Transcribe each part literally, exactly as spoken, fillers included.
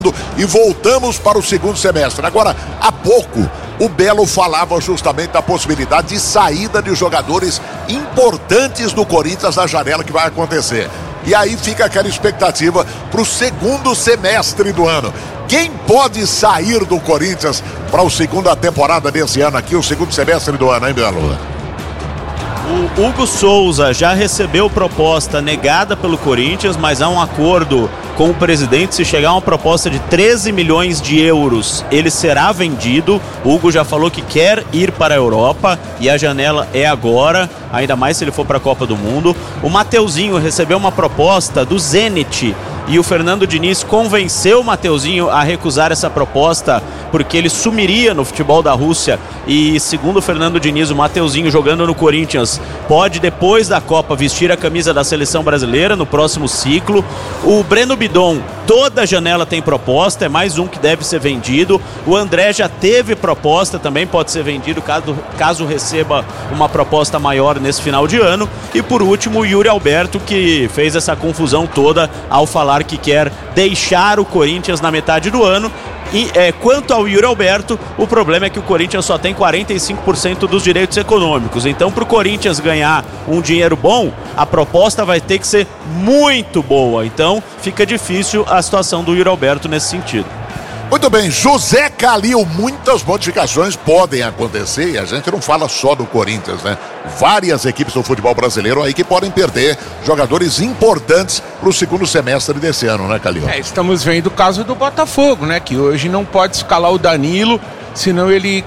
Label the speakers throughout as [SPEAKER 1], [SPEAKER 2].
[SPEAKER 1] E voltamos para o segundo semestre. Agora, há pouco, o Belo falava justamente da possibilidade de saída de jogadores importantes do Corinthians na janela que vai acontecer. E aí fica aquela expectativa para o segundo semestre do ano. Quem pode sair do Corinthians para a segunda temporada desse ano aqui, o segundo semestre do ano, hein, Belo?
[SPEAKER 2] O Hugo Souza já recebeu proposta negada pelo Corinthians, mas há um acordo com o presidente. Se chegar uma proposta de treze milhões de euros, ele será vendido. O Hugo já falou que quer ir para a Europa e a janela é agora, ainda mais se ele for para a Copa do Mundo. O Mateuzinho recebeu uma proposta do Zenit e o Fernando Diniz convenceu o Mateuzinho a recusar essa proposta porque ele sumiria no futebol da Rússia. E segundo o Fernando Diniz, o Mateuzinho jogando no Corinthians pode, depois da Copa, vestir a camisa da seleção brasileira no próximo ciclo. O Breno Bidon, toda janela tem proposta, é mais um que deve ser vendido. O André já teve proposta, também pode ser vendido caso, caso receba uma proposta maior nesse final de ano. E por último, o Yuri Alberto, que fez essa confusão toda ao falar que quer deixar o Corinthians na metade do ano. E é, quanto ao Yuri Alberto, o problema é que o Corinthians só tem quarenta e cinco por cento dos direitos econômicos. Então, para o Corinthians ganhar um dinheiro bom, a proposta vai ter que ser muito boa. Então, fica difícil a situação do Yuri Alberto nesse sentido.
[SPEAKER 1] Muito bem, José Calil, muitas modificações podem acontecer e a gente não fala só do Corinthians, né? Várias equipes do futebol brasileiro aí que podem perder jogadores importantes para o segundo semestre desse ano, né, Calil?
[SPEAKER 3] É, estamos vendo o caso do Botafogo, né? Que hoje não pode escalar o Danilo, senão ele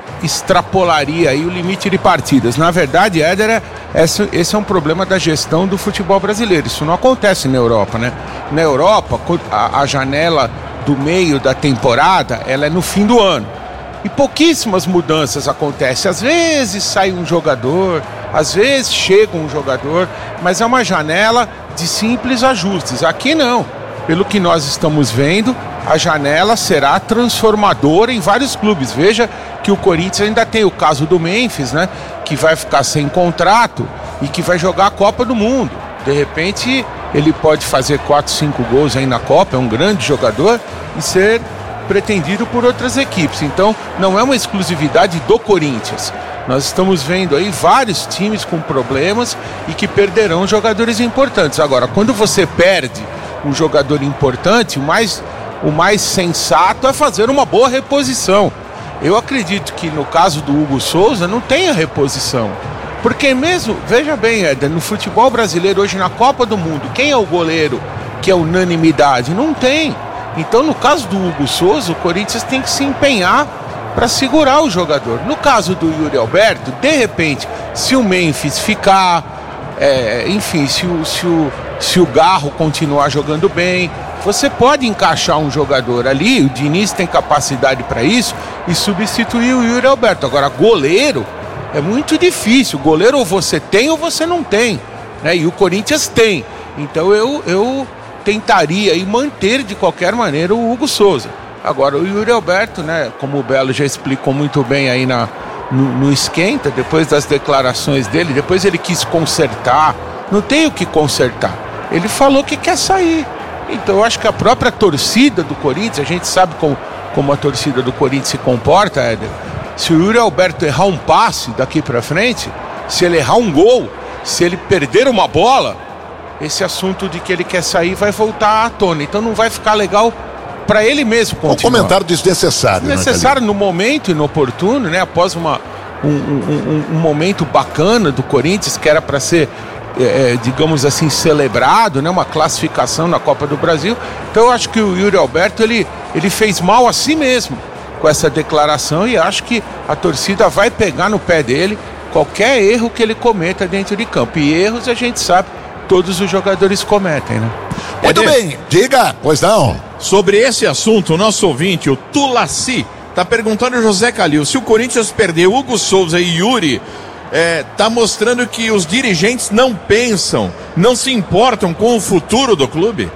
[SPEAKER 3] extrapolaria aí o limite de partidas. Na verdade, Éder, esse, esse é um problema da gestão do futebol brasileiro. Isso não acontece na Europa, né? Na Europa, a, a janela do meio da temporada, ela é no fim do ano. E pouquíssimas mudanças acontecem. Às vezes sai um jogador, às vezes chega um jogador, mas é uma janela de simples ajustes. Aqui não. Pelo que nós estamos vendo, a janela será transformadora em vários clubes. Veja que o Corinthians ainda tem o caso do Memphis, né? Que vai ficar sem contrato e que vai jogar a Copa do Mundo. De repente, ele pode fazer quatro, cinco gols aí na Copa, é um grande jogador, e ser pretendido por outras equipes. Então, não é uma exclusividade do Corinthians. Nós estamos vendo aí vários times com problemas e que perderão jogadores importantes. Agora, quando você perde um jogador importante, o mais, o mais sensato é fazer uma boa reposição. Eu acredito que no caso do Hugo Souza não tenha reposição. Porque mesmo, veja bem, Éder, no futebol brasileiro hoje na Copa do Mundo, quem é o goleiro que é unanimidade? Não tem. Então, no caso do Hugo Souza, o Corinthians tem que se empenhar para segurar o jogador. No caso do Yuri Alberto, de repente, se o Memphis ficar, é, enfim, se o, se, o, se o Garro continuar jogando bem, você pode encaixar um jogador ali, o Diniz tem capacidade para isso, e substituir o Yuri Alberto. Agora, goleiro é muito difícil. Goleiro ou você tem ou você não tem, né? E o Corinthians tem. Então eu, eu tentaria aí manter de qualquer maneira o Hugo Souza. Agora o Yuri Alberto, né? Como o Belo já explicou muito bem aí na, no, no esquenta, depois das declarações dele, depois ele quis consertar. Não tem o que consertar. Ele falou que quer sair. Então eu acho que a própria torcida do Corinthians, a gente sabe como, como a torcida do Corinthians se comporta, Éder. Se o Yuri Alberto errar um passe daqui pra frente, se ele errar um gol, se ele perder uma bola, esse assunto de que ele quer sair vai voltar à tona. Então não vai ficar legal para ele mesmo continuar.
[SPEAKER 1] Um comentário desnecessário.
[SPEAKER 3] Desnecessário, né, no momento inoportuno, né? Após uma, um, um, um, um momento bacana do Corinthians, que era para ser, é, digamos assim, celebrado, né? Uma classificação na Copa do Brasil. Então eu acho que o Yuri Alberto, ele, ele fez mal a si mesmo com essa declaração, e acho que a torcida vai pegar no pé dele qualquer erro que ele cometa dentro de campo. E erros a gente sabe, todos os jogadores cometem, né?
[SPEAKER 1] Muito bem, diga, pois não.
[SPEAKER 4] Sobre esse assunto, o nosso ouvinte, o Tulaci, tá perguntando ao José Calil, se o Corinthians perder Hugo Souza e Yuri, é, tá mostrando que os dirigentes não pensam, não se importam com o futuro do clube?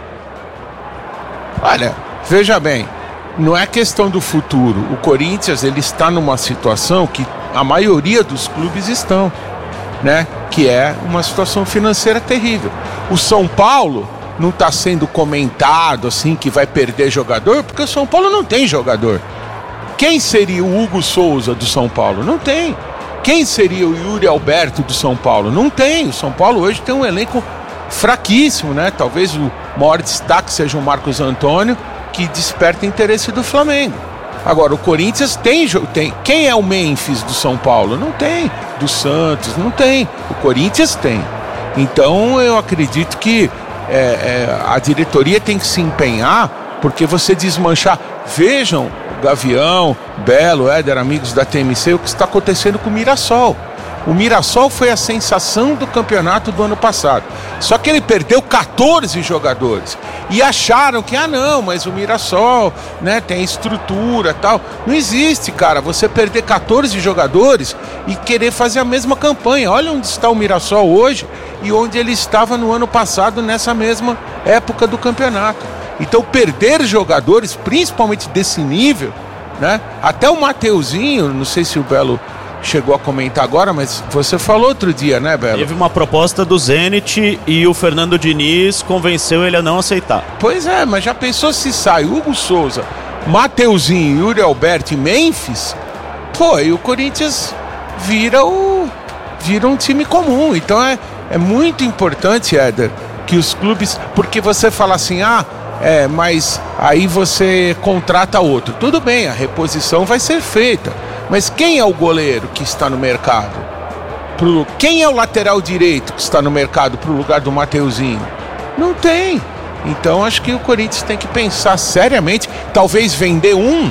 [SPEAKER 3] Olha, veja bem, não é questão do futuro. O Corinthians, ele está numa situação que a maioria dos clubes estão, né? Que é uma situação financeira terrível. O São Paulo não está sendo comentado assim que vai perder jogador, porque o São Paulo não tem jogador. Quem seria o Hugo Souza do São Paulo? Não tem. Quem seria o Yuri Alberto do São Paulo? Não tem. O São Paulo hoje tem um elenco fraquíssimo, né? Talvez o maior destaque seja o Marcos Antônio, que desperta interesse do Flamengo. Agora, o Corinthians tem, tem... Quem é o Memphis do São Paulo? Não tem. Do Santos? Não tem. O Corinthians tem. Então, eu acredito que é, é, a diretoria tem que se empenhar, porque você desmanchar... Vejam, Gavião, Belo, Éder, amigos da T M C, o que está acontecendo com o Mirassol. O Mirassol foi a sensação do campeonato do ano passado. Só que ele perdeu quatorze jogadores. E acharam que, ah não, mas o Mirassol, né, tem estrutura e tal. Não existe, cara, você perder quatorze jogadores e querer fazer a mesma campanha. Olha onde está o Mirassol hoje e onde ele estava no ano passado, nessa mesma época do campeonato. Então perder jogadores, principalmente desse nível, né? Até o Mateuzinho, não sei se o Belo chegou a comentar agora, mas você falou outro dia, né, Belo?
[SPEAKER 2] Teve uma proposta do Zenit e o Fernando Diniz convenceu ele a não aceitar.
[SPEAKER 3] Pois é, mas já pensou se sai Hugo Souza, Mateuzinho, Yuri Alberto e Memphis? Pô, e o Corinthians vira o vira um time comum. Então é, é muito importante, Éder, que os clubes... Porque você fala assim, ah, é, mas aí você contrata outro. Tudo bem, a reposição vai ser feita. Mas quem é o goleiro que está no mercado? Pro... Quem é o lateral direito que está no mercado para o lugar do Mateuzinho? Não tem. Então acho que o Corinthians tem que pensar seriamente, talvez vender um,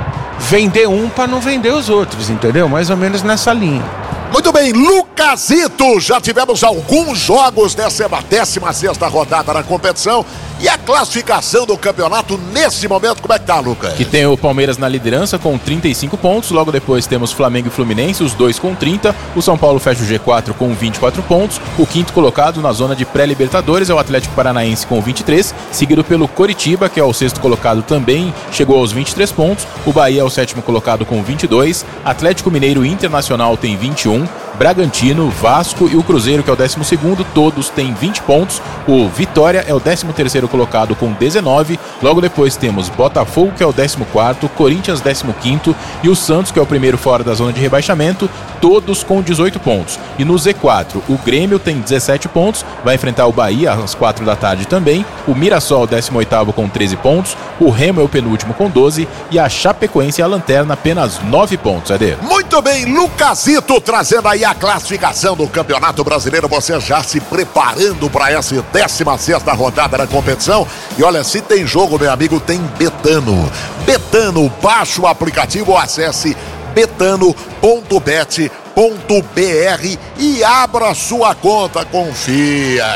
[SPEAKER 3] vender um para não vender os outros, entendeu? Mais ou menos nessa linha.
[SPEAKER 1] Muito bem, Lucasito, já tivemos alguns jogos dessa décima sexta rodada na competição e a classificação do campeonato nesse momento, como é que tá, Lucas?
[SPEAKER 5] Que tem o Palmeiras na liderança com trinta e cinco pontos, logo depois temos Flamengo e Fluminense, os dois com trinta, o São Paulo fecha o G quatro com vinte e quatro pontos, o quinto colocado na zona de pré-libertadores é o Atlético Paranaense com vinte e três, seguido pelo Coritiba, que é o sexto colocado também, chegou aos vinte e três pontos, o Bahia é o sétimo colocado com vinte e dois, Atlético Mineiro e Internacional tem vinte e um, Bragantino, Vasco e o Cruzeiro, que é o décimo segundo, todos têm vinte pontos. O Vitória é o décimo terceiro colocado com dezenove. Logo depois temos Botafogo, que é o décimo quarto, Corinthians, décimo quinto e o Santos, que é o primeiro fora da zona de rebaixamento, todos com dezoito pontos. E no Z quatro, o Grêmio tem dezessete pontos, vai enfrentar o Bahia às quatro da tarde também. O Mirassol, décimo oitavo com treze pontos. O Remo é o penúltimo com doze e a Chapecoense é a lanterna, apenas nove pontos, Eder.
[SPEAKER 1] Muito bem, Lucasito trazendo aí a classificação do Campeonato Brasileiro, você já se preparando para essa décima sexta rodada da competição. E olha, se tem jogo, meu amigo, tem Betano. Betano, baixe o aplicativo ou acesse betano ponto bet ponto br e abra sua conta, confia.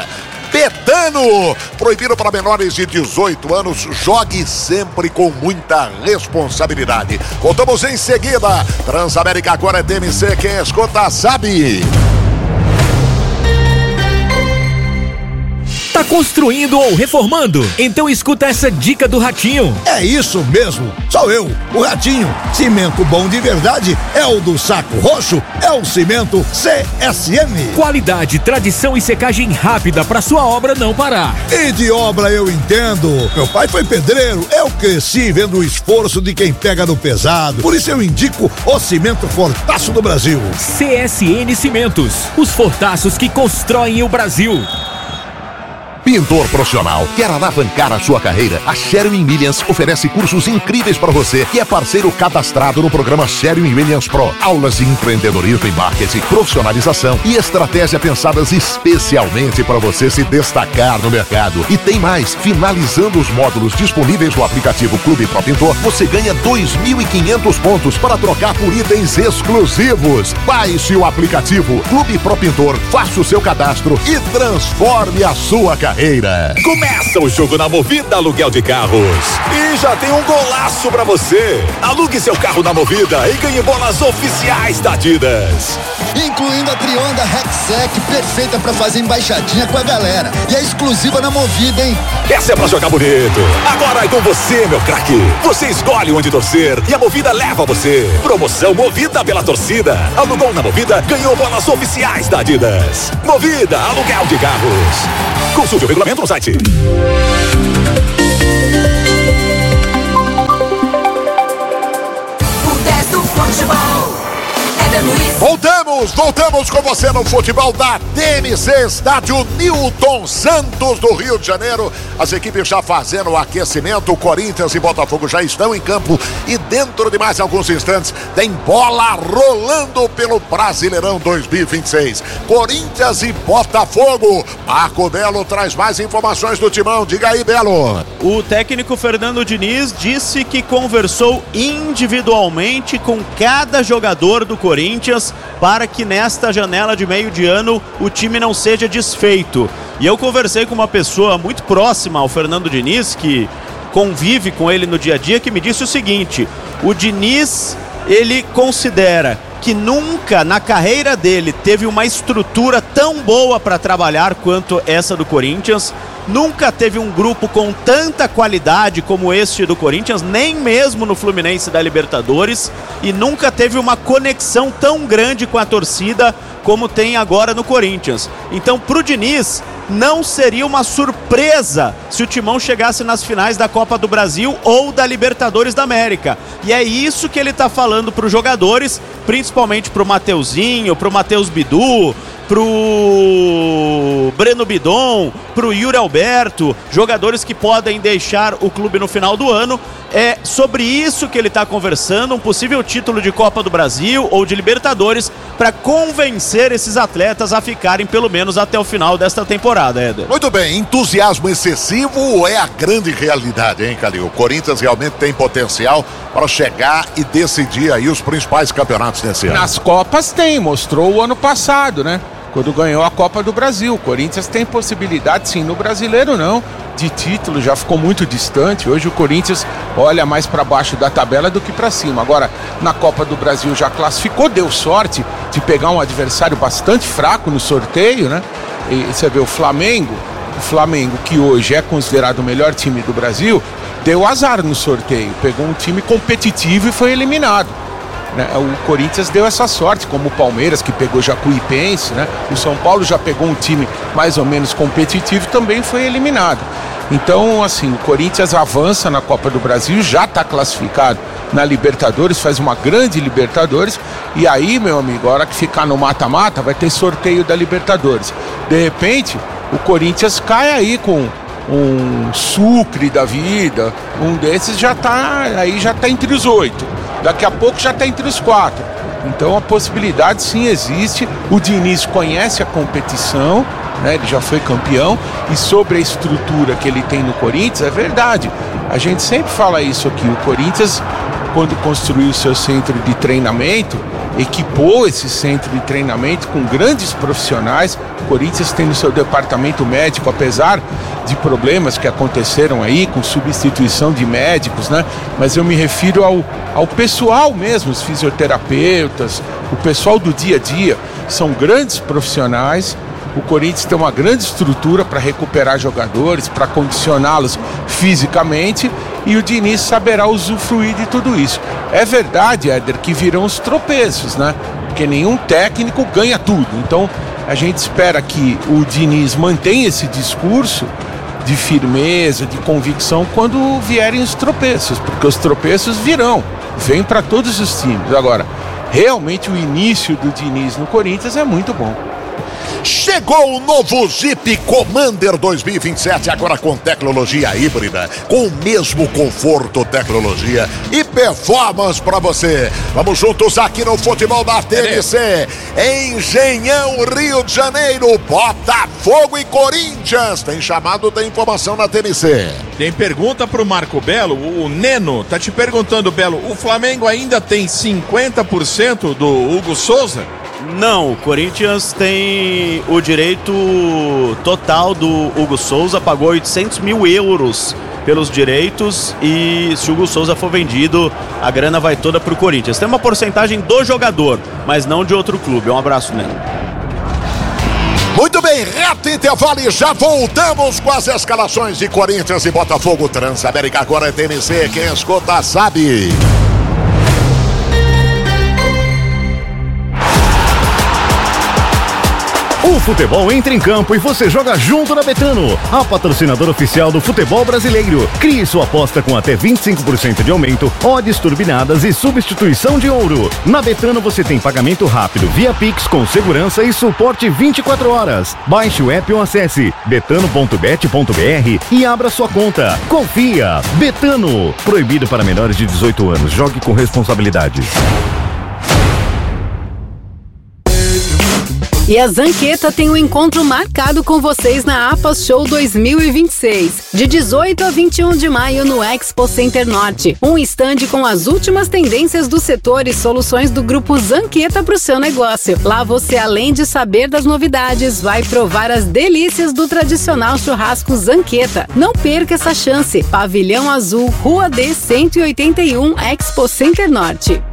[SPEAKER 1] Betano, proibido para menores de dezoito anos, jogue sempre com muita responsabilidade. Voltamos em seguida. Transamérica agora é T M C, quem escuta sabe.
[SPEAKER 6] Tá construindo ou reformando? Então escuta essa dica do Ratinho.
[SPEAKER 7] É isso mesmo, sou eu, o Ratinho. Cimento bom de verdade é o do Saco Roxo, é o Cimento C S M.
[SPEAKER 6] Qualidade, tradição e secagem rápida para sua obra não parar.
[SPEAKER 7] E de obra eu entendo. Meu pai foi pedreiro, eu cresci vendo o esforço de quem pega no pesado. Por isso eu indico o Cimento Fortaço do Brasil.
[SPEAKER 6] C S N Cimentos, os fortaços que constroem o Brasil.
[SPEAKER 8] Pintor profissional, quer alavancar a sua carreira? A Sherwin Williams oferece cursos incríveis para você que é parceiro cadastrado no programa Sherwin Williams Pro. Aulas de empreendedorismo e marketing, profissionalização e estratégia pensadas especialmente para você se destacar no mercado. E tem mais, finalizando os módulos disponíveis no aplicativo Clube Pro Pintor, você ganha dois mil e quinhentos pontos para trocar por itens exclusivos. Baixe o aplicativo Clube Pro Pintor, faça o seu cadastro e transforme a sua carreira.
[SPEAKER 9] Começa o jogo na Movida Aluguel de Carros e já tem um golaço pra você. Alugue seu carro na Movida e ganhe bolas oficiais da Adidas,
[SPEAKER 10] incluindo a Trionda Rexec, perfeita pra fazer embaixadinha com a galera, e é exclusiva na Movida, hein?
[SPEAKER 9] Essa é pra jogar bonito. Agora é com você, meu craque. Você escolhe onde torcer e a Movida leva você. Promoção Movida pela torcida. Alugou na Movida, ganhou bolas oficiais da Adidas. Movida Aluguel de Carros. Consulte o regulamento no site.
[SPEAKER 1] Voltamos, voltamos com você no futebol da T N C, estádio Newton Santos do Rio de Janeiro. As equipes já fazendo o aquecimento, Corinthians e Botafogo já estão em campo e dentro de mais alguns instantes tem bola rolando pelo Brasileirão dois mil e vinte e seis. Corinthians e Botafogo. Marco Belo traz mais informações do timão. Diga aí, Belo.
[SPEAKER 2] O técnico Fernando Diniz disse que conversou individualmente com cada jogador do Corinthians para que nesta janela de meio de ano o time não seja desfeito. E eu conversei com uma pessoa muito próxima ao Fernando Diniz, que convive com ele no dia a dia, que me disse o seguinte: o Diniz, ele considera que nunca na carreira dele teve uma estrutura tão boa para trabalhar quanto essa do Corinthians. Nunca teve um grupo com tanta qualidade como este do Corinthians, nem mesmo no Fluminense da Libertadores, e nunca teve uma conexão tão grande com a torcida como tem agora no Corinthians. Então, pro Diniz, não seria uma surpresa se o Timão chegasse nas finais da Copa do Brasil ou da Libertadores da América. E é isso que ele tá falando pros jogadores, principalmente pro Mateuzinho, pro Matheus Bidu, pro Breno Bidon, pro Yuri Alberto, jogadores que podem deixar o clube no final do ano. É sobre isso que ele está conversando, um possível título de Copa do Brasil ou de Libertadores, para convencer esses atletas a ficarem pelo menos até o final desta temporada, Éder.
[SPEAKER 1] Muito bem, entusiasmo excessivo ou é a grande realidade, hein, Calil? O Corinthians realmente tem potencial para chegar e decidir aí os principais campeonatos desse ano.
[SPEAKER 3] Nas Copas tem, mostrou o ano passado, né? Quando ganhou a Copa do Brasil. O Corinthians tem possibilidade, sim, no Brasileiro não, de título, já ficou muito distante. Hoje o Corinthians olha mais para baixo da tabela do que para cima. Agora, na Copa do Brasil já classificou, deu sorte de pegar um adversário bastante fraco no sorteio, né? E você vê o Flamengo, o Flamengo que hoje é considerado o melhor time do Brasil, deu azar no sorteio, pegou um time competitivo e foi eliminado. O Corinthians deu essa sorte, como o Palmeiras, que pegou Jacuipense, né? O São Paulo já pegou um time mais ou menos competitivo, também foi eliminado. Então, assim, o Corinthians avança na Copa do Brasil, já está classificado na Libertadores, faz uma grande Libertadores, e aí, meu amigo, a hora que ficar no mata-mata, vai ter sorteio da Libertadores. De repente, o Corinthians cai aí com um Sucre da vida, um desses já está, aí já está entre os oito. Daqui a pouco já está entre os quatro. Então a possibilidade sim existe. O Diniz conhece a competição, né? Ele já foi campeão. E sobre a estrutura que ele tem no Corinthians, é verdade. A gente sempre fala isso aqui. O Corinthians, quando construiu o seu centro de treinamento, equipou esse centro de treinamento com grandes profissionais. O Corinthians tem no seu departamento médico, apesar de problemas que aconteceram aí com substituição de médicos, né? Mas eu me refiro ao, ao pessoal mesmo, os fisioterapeutas, o pessoal do dia a dia, são grandes profissionais. O Corinthians tem uma grande estrutura para recuperar jogadores, para condicioná-los fisicamente, e o Diniz saberá usufruir de tudo isso. É verdade, Éder, que virão os tropeços, né? Porque nenhum técnico ganha tudo. Então, a gente espera que o Diniz mantenha esse discurso de firmeza, de convicção quando vierem os tropeços, porque os tropeços virão, vêm para todos os times. Agora, realmente o início do Diniz no Corinthians é muito bom.
[SPEAKER 1] Chegou o novo Jeep Commander dois mil e vinte e sete, agora com tecnologia híbrida, com o mesmo conforto, tecnologia e performance para você. Vamos juntos aqui no futebol da T N C, Engenhão, Rio de Janeiro, Botafogo e Corinthians. Tem chamado, tem informação na T N C.
[SPEAKER 4] Tem pergunta pro Marco Belo, o Neno tá te perguntando, Belo, o Flamengo ainda tem cinquenta por cento do Hugo Souza?
[SPEAKER 2] Não, o Corinthians tem o direito total do Hugo Souza, pagou oitocentos mil euros pelos direitos, e se o Hugo Souza for vendido, a grana vai toda pro Corinthians. Tem uma porcentagem do jogador, mas não de outro clube. Um abraço, Neno.
[SPEAKER 1] Muito bem, reto intervalo e já voltamos com as escalações de Corinthians e Botafogo. Transamérica agora é T N C, quem escuta sabe.
[SPEAKER 6] O
[SPEAKER 11] futebol entra em campo e você joga junto na Betano, a patrocinadora oficial do futebol brasileiro. Crie sua aposta com até vinte e cinco por cento de aumento, odds turbinadas e substituição de ouro. Na Betano você tem pagamento rápido via Pix com segurança e suporte vinte e quatro horas. Baixe o app ou acesse betano ponto bet ponto br e abra sua conta. Confia! Betano. Proibido para menores de dezoito anos. Jogue com responsabilidade.
[SPEAKER 12] E a Zanqueta tem um encontro marcado com vocês na APAS Show dois mil e vinte e seis, de dezoito a vinte e um de maio no Expo Center Norte. Um estande com as últimas tendências do setor e soluções do grupo Zanqueta para o seu negócio. Lá você, além de saber das novidades, vai provar as delícias do tradicional churrasco Zanqueta. Não perca essa chance. Pavilhão Azul, Rua D cento e oitenta e um, Expo Center Norte.